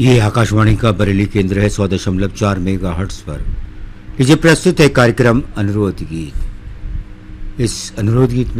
ये आकाशवाणी का बरेली केंद्र है 100.4 मेगाहर्ट्ज पर। लीजिए प्रस्तुत है कार्यक्रम अनुरोध गीत। इस अनुरोध गीत